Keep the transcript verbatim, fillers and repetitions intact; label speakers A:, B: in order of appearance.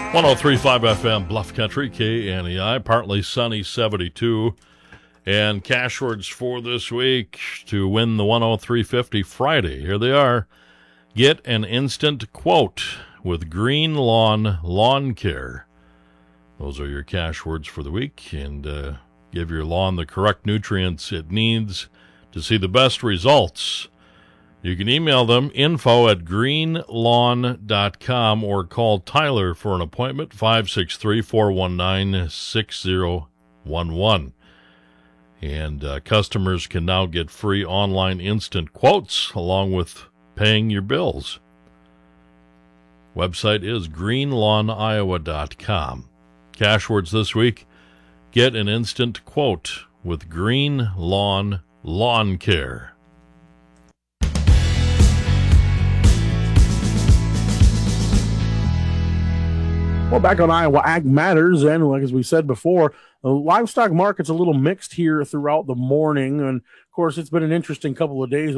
A: one oh three point five F M, Bluff Country, K N E I, partly sunny, seventy-two. And cash words for this week to win the one oh three fifty Friday. Here they are. Get an instant quote with Green Lawn Lawn Care. Those are your cash words for the week. And uh, give your lawn the correct nutrients it needs to see the best results. You can email them info at green lawn dot com or call Tyler for an appointment, five six three, four one nine, six zero one one. And uh, customers can now get free online instant quotes along with paying your bills. Website is green lawn iowa dot com. Cash words this week, get an instant quote with Green Lawn Lawn Care.
B: Well, back on Iowa Ag Matters, and like as we said before, the livestock market's a little mixed here throughout the morning. And, of course, it's been an interesting couple of days